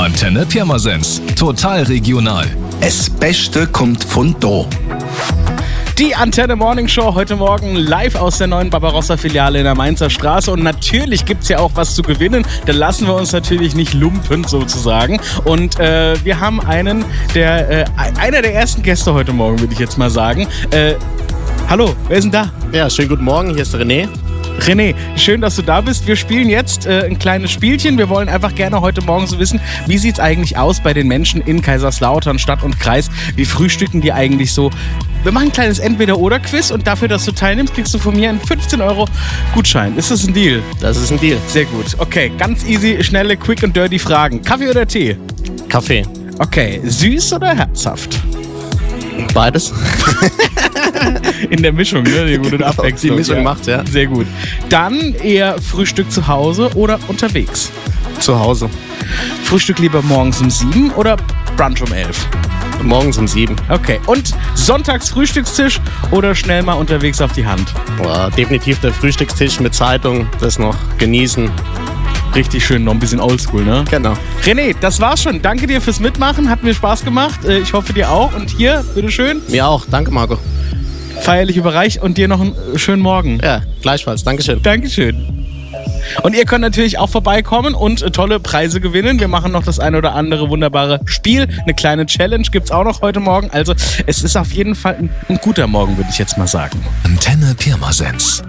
Antenne Pirmasens. Total regional. Das Beste kommt von da. Die Antenne Morning Show heute Morgen live aus der neuen Barbarossa-Filiale in der Mainzer Straße. Und natürlich gibt es ja auch was zu gewinnen. Da lassen wir uns natürlich nicht lumpen sozusagen. Und wir haben einer der ersten Gäste heute Morgen, würde ich jetzt mal sagen. Hallo, wer ist denn da? Ja, schönen guten Morgen, hier ist René. René, schön, dass du da bist. Wir spielen jetzt ein kleines Spielchen. Wir wollen einfach gerne heute Morgen so wissen, wie sieht es eigentlich aus bei den Menschen in Kaiserslautern, Stadt und Kreis? Wie frühstücken die eigentlich so? Wir machen ein kleines Entweder-Oder-Quiz und dafür, dass du teilnimmst, kriegst du von mir einen 15 € Gutschein. Ist das ein Deal? Das ist ein Deal. Sehr gut. Okay, ganz easy, schnelle, quick und dirty Fragen. Kaffee oder Tee? Kaffee. Okay, süß oder herzhaft? Beides. In der Mischung, ne? Die gute Abwechslung. Die Mischung macht, ja. Sehr gut. Dann eher Frühstück zu Hause oder unterwegs? Zu Hause. Frühstück lieber morgens um 7 oder Brunch um 11? Morgens um 7. Okay. Und sonntags Frühstückstisch oder schnell mal unterwegs auf die Hand? Boah, definitiv der Frühstückstisch mit Zeitung, das noch genießen. Richtig schön, noch ein bisschen oldschool, ne? Genau. René, das war's schon. Danke dir fürs Mitmachen, hat mir Spaß gemacht. Ich hoffe dir auch. Und hier, bitteschön. Mir auch, danke Marco. Feierlich überreicht und dir noch einen schönen Morgen. Ja, gleichfalls, Dankeschön. Dankeschön. Und ihr könnt natürlich auch vorbeikommen und tolle Preise gewinnen. Wir machen noch das eine oder andere wunderbare Spiel. Eine kleine Challenge gibt's auch noch heute Morgen. Also es ist auf jeden Fall ein guter Morgen, würde ich jetzt mal sagen. Antenne Pirmasens.